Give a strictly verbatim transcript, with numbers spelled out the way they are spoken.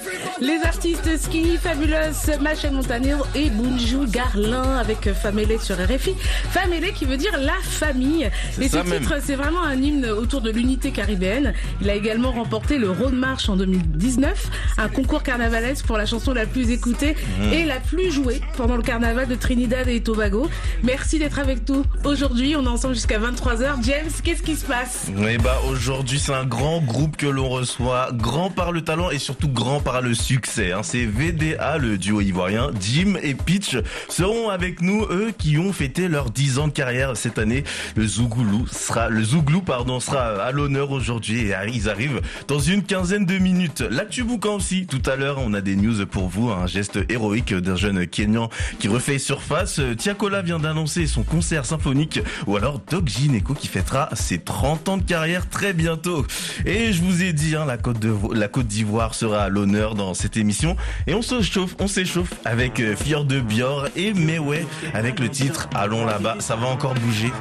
Les artistes Skinny Fabulous, Machel Montano et Buju Garlin avec Famélé sur R F I. Famélé qui veut dire la famille. C'est et ce ça titre, même. c'est vraiment un hymne autour de l'unité caribéenne. Il a également remporté le Road March en deux mille dix-neuf, un concours carnavalesque pour la chanson la plus écoutée mmh. et la plus jouée pendant le carnaval de Trinidad et Tobago. Merci d'être avec nous aujourd'hui. On est ensemble jusqu'à vingt-trois heures. James, qu'est-ce qui se passe? Eh bah, aujourd'hui, c'est un grand groupe que l'on reçoit, grand par le talent et surtout grand par le succès. Hein. C'est V D A, le duo ivoirien. Jim et Pitch seront avec nous, eux qui ont fêté leurs dix ans de carrière cette année. Le Zouglou sera, le Zouglou, pardon, sera à l'honneur aujourd'hui et ils arrivent dans une quinzaine de minutes. L'actu boucan aussi. Tout à l'heure, on a des news pour vous. Un geste héroïque d'un jeune Kenyan qui refait surface. Tiakola vient d'annoncer son concert symphonique, ou alors Doc Gineco qui fêtera ses trente ans de carrière très bientôt. Et je vous ai dit, hein, la Côte de, la Côte d'Ivoire sera à l'honneur dans cette émission. Et on se chauffe, on s'échauffe avec Fior de Bior et Mewé avec le titre Allons là-bas. Ça va encore bouger.